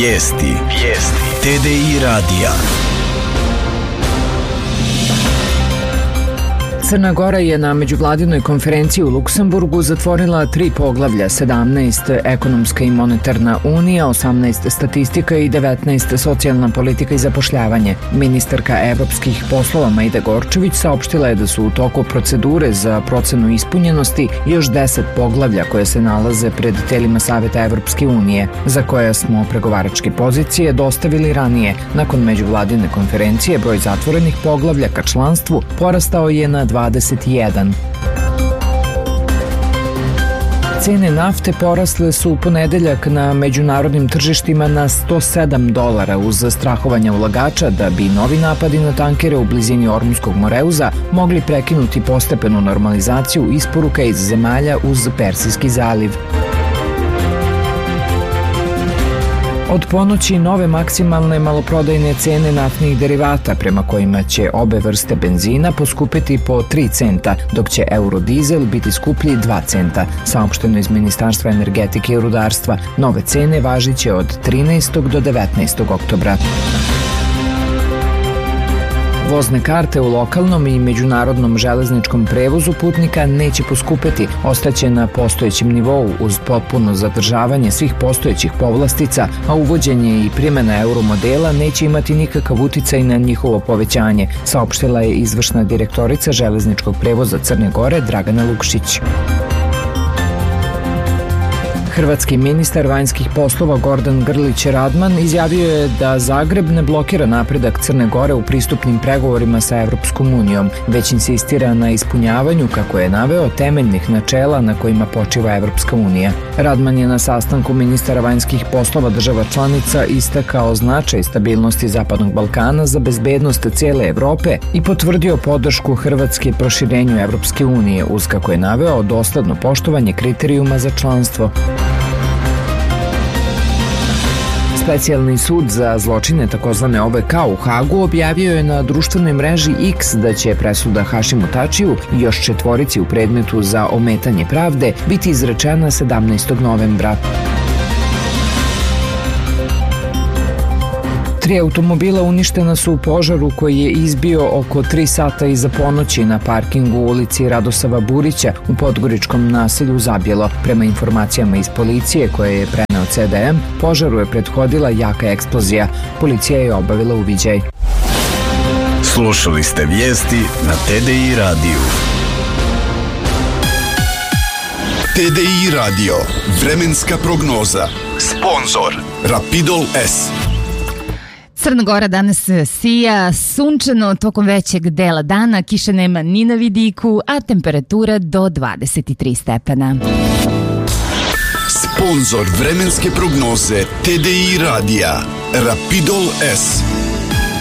Vijesti. TDI radija. Crna Gora je na međuvladinoj konferenciji u Luksemburgu zatvorila 3 poglavlja, 17 ekonomska i monetarna unija, 18 statistika i 19 socijalna politika i zapošljavanje. Ministarka evropskih poslova Majda Gorčević saopštila je da su u toku procedure za procenu ispunjenosti još 10 poglavlja koje se nalaze pred telima Saveta Evropske unije, za koje smo pregovaračke pozicije dostavili ranije. Nakon međuvladine konferencije broj zatvorenih poglavlja ka članstvu porastao je na 21. Cene nafte porasle su u ponedeljak na međunarodnim tržištima na $107 uz strahovanja ulagača da bi novi napadi na tankere u blizini Ormunskog Moreuza mogli prekinuti postepenu normalizaciju isporuka iz zemalja uz Persijski zaliv. Od ponoći nove maksimalne maloprodajne cene naftnih derivata prema kojima će obe vrste benzina poskupiti po 3 centa, dok će eurodizel biti skuplji 2 centa, saopšteno iz Ministarstva energetike i rudarstva. Nove cene važiće od 13. do 19. oktobra. Vozne karte u lokalnom i međunarodnom železničkom prevozu putnika neće poskupeti, ostaće na postojećem nivou uz potpuno zadržavanje svih postojećih povlastica, a uvođenje i primjena euromodela neće imati nikakav uticaj na njihovo povećanje, saopštila je izvršna direktorica železničkog prevoza Crne Gore Dragana Lukšić. Hrvatski ministar vanjskih poslova Gordan Grlić Radman izjavio je da Zagreb ne blokira napredak Crne Gore u pristupnim pregovorima sa Evropskom unijom, već insistira na ispunjavanju, kako je naveo, temeljnih načela na kojima počiva Evropska unija. Radman je na sastanku ministara vanjskih poslova država članica istakao značaj stabilnosti Zapadnog Balkana za bezbednost cijele Evrope i potvrdio podršku Hrvatske proširenju Evropske unije uz, kako je naveo, dosledno poštovanje kriterijuma za članstvo. Specijalni sud za zločine takozvane OVK u Hagu objavio je na društvenoj mreži X da će presuda Hašimu Tačiju i još 4 u predmetu za ometanje pravde biti izrečena 17. novembra. 3 automobila uništena su u požaru koji je izbio oko 3 sata iza ponoći na parkingu u ulici Radosava Burića u podgoričkom naselju Zabjelo. Prema informacijama iz policije koje je preneo CDM, požaru je prethodila jaka eksplozija. Policija je obavila uviđaj. Slušali ste vijesti na TDI radiju. TDI radio. Vremenska prognoza. Sponzor Rapidol S. Crna Gora danas sija, sunčano tokom većeg dela dana, kiše nema ni na vidiku, a temperatura do 23 stepena. Sponzor vremenske prognoze TDI radija Rapidol S.